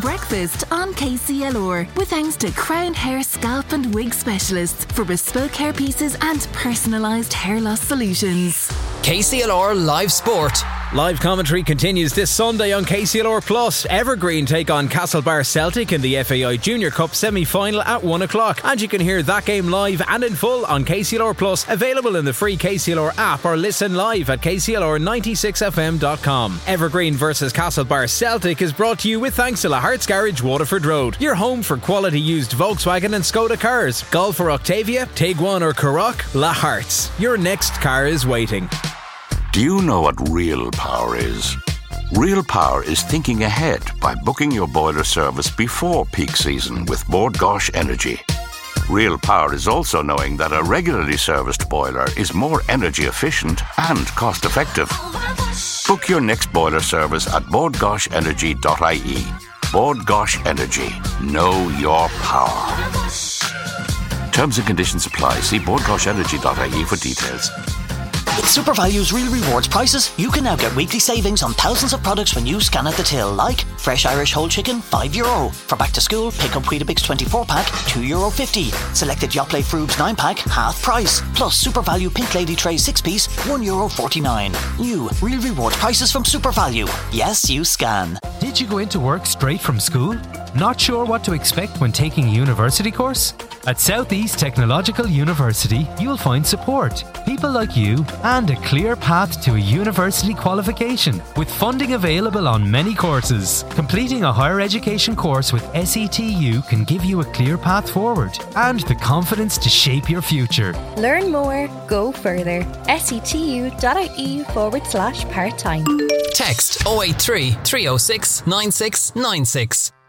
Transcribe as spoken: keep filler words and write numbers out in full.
breakfast on K C L R with thanks to Crown Hair Scalp and Wig Specialists for bespoke hair pieces and personalised hair loss solutions. K C L R Live Sport. Live commentary continues this Sunday on K C L R Plus. Evergreen take on Castlebar Celtic in the F A I Junior Cup semi-final at one o'clock. And you can hear that game live and in full on K C L R Plus, available in the free K C L R app, or listen live at K C L R ninety-six F M dot com. Evergreen versus Castlebar Celtic is brought to you with thanks to Lahart's Garage, Waterford Road. Your home for quality used Volkswagen and Skoda cars. Golf or Octavia, Tiguan or Karoq, Lahart's. Your next car is waiting. Do you know what real power is? Real power is thinking ahead by booking your boiler service before peak season with Bord Gáis Energy. Real power is also knowing that a regularly serviced boiler is more energy efficient and cost effective. Book your next boiler service at bord gáis energy dot I E. Bord Gáis Energy. Know your power. Terms and conditions apply. See bord gáis energy dot I E for details. With SuperValue's Real Rewards prices, you can now get weekly savings on thousands of products when you scan at the till, like fresh Irish whole chicken, five euro. For back to school, pick up Weetabix twenty-four pack, two euro fifty. Selected Yoplait Frubes nine pack, half price. Plus SuperValue Pink Lady Tray six piece, one euro forty-nine. New Real Rewards prices from SuperValue. Yes, you scan. Did you go into work straight from school? Not sure what to expect when taking a university course? At South East Technological University, you'll find support, people like you, and a clear path to a university qualification, with funding available on many courses. Completing a higher education course with S E T U can give you a clear path forward and the confidence to shape your future. Learn more, go further. setu.ie forward slash part-time. Text oh eight three, three oh six, nine six nine six.